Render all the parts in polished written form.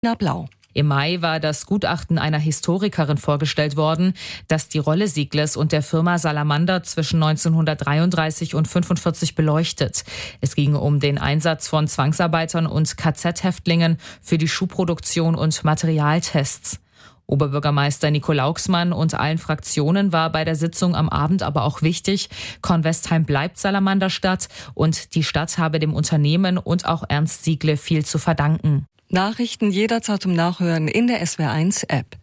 Blau. Im Mai war das Gutachten einer Historikerin vorgestellt worden, das die Rolle Sieglers und der Firma Salamander zwischen 1933 und 1945 beleuchtet. Es ging um den Einsatz von Zwangsarbeitern und KZ-Häftlingen für die Schuhproduktion und Materialtests. Oberbürgermeister Nico Lauxmann und allen Fraktionen war bei der Sitzung am Abend aber auch wichtig, Kornwestheim bleibt Salamanderstadt und die Stadt habe dem Unternehmen und auch Ernst Siegle viel zu verdanken. Nachrichten jederzeit zum Nachhören in der SWR1-App.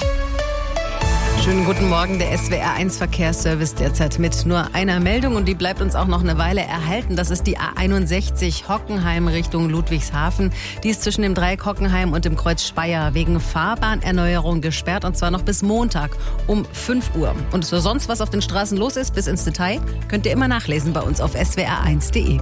Schönen guten Morgen, der SWR1 Verkehrsservice derzeit mit nur einer Meldung und die bleibt uns auch noch eine Weile erhalten. Das ist die A61 Hockenheim Richtung Ludwigshafen. Die ist zwischen dem Dreieck Hockenheim und dem Kreuz Speyer wegen Fahrbahnerneuerung gesperrt und zwar noch bis Montag um 5 Uhr. Und so sonst was auf den Straßen los ist, bis ins Detail, könnt ihr immer nachlesen bei uns auf swr1.de.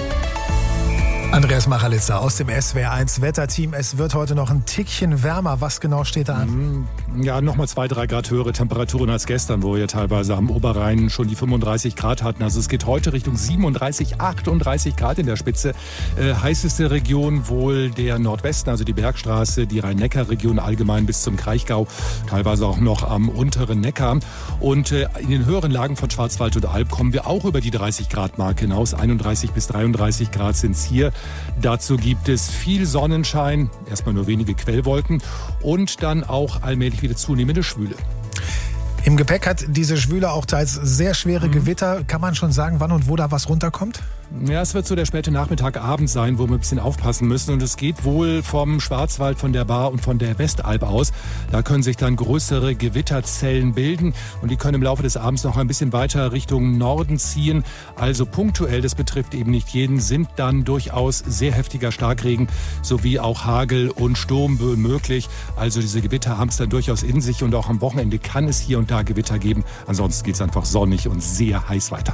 Andreas Machalitzer aus dem SWR1 Wetterteam. Es wird heute noch ein Tickchen wärmer. Was genau steht da an? Ja, nochmal 2-3 Grad höhere Temperaturen als gestern, wo wir teilweise am Oberrhein schon die 35 Grad hatten. Also es geht heute Richtung 37, 38 Grad in der Spitze. Heißeste Region wohl der Nordwesten, also die Bergstraße, die Rhein-Neckar-Region allgemein bis zum Kraichgau, teilweise auch noch am unteren Neckar. Und in den höheren Lagen von Schwarzwald und Alb kommen wir auch über die 30 Grad Marke hinaus. 31 bis 33 Grad sind es hier. Dazu gibt es viel Sonnenschein, erstmal nur wenige Quellwolken und dann auch allmählich wieder zunehmende Schwüle. Im Gepäck hat diese Schwüle auch teils sehr schwere Gewitter. Kann man schon sagen, wann und wo da was runterkommt? Ja, es wird so der späte Nachmittag, Abend sein, wo wir ein bisschen aufpassen müssen. Und es geht wohl vom Schwarzwald, von der Baar und von der Westalb aus. Da können sich dann größere Gewitterzellen bilden. Und die können im Laufe des Abends noch ein bisschen weiter Richtung Norden ziehen. Also punktuell, das betrifft eben nicht jeden, sind dann durchaus sehr heftiger Starkregen sowie auch Hagel und Sturmböen möglich. Also diese Gewitter haben es dann durchaus in sich. Und auch am Wochenende kann es hier und da Gewitter geben. Ansonsten geht es einfach sonnig und sehr heiß weiter.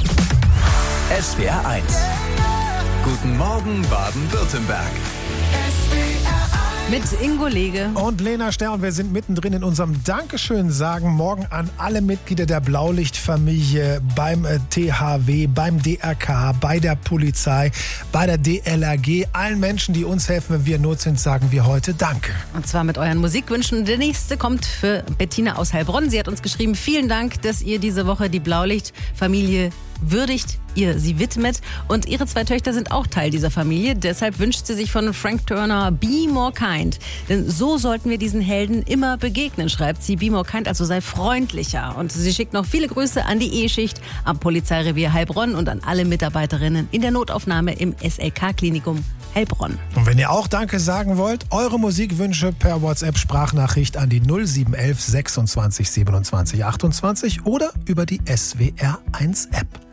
SWR 1. Guten Morgen Baden-Württemberg. Mit Ingo Lege und Lena Ster und wir sind mittendrin in unserem Dankeschön sagen morgen an alle Mitglieder der Blaulichtfamilie beim THW, beim DRK, bei der Polizei, bei der DLRG, allen Menschen, die uns helfen, wenn wir in Not sind, sagen wir heute Danke. Und zwar mit euren Musikwünschen. Der nächste kommt für Bettina aus Heilbronn. Sie hat uns geschrieben, vielen Dank, dass ihr diese Woche die Blaulichtfamilie würdigt, ihr sie widmet und ihre 2 Töchter sind auch Teil dieser Familie. Deshalb wünscht sie sich von Frank Turner Be More Kind. Denn so sollten wir diesen Helden immer begegnen, schreibt sie. Be More Kind, also sei freundlicher. Und sie schickt noch viele Grüße an die E-Schicht am Polizeirevier Heilbronn und an alle Mitarbeiterinnen in der Notaufnahme im SLK-Klinikum Heilbronn. Und wenn ihr auch Danke sagen wollt, eure Musikwünsche per WhatsApp-Sprachnachricht an die 0711 26 27 28 oder über die SWR1-App.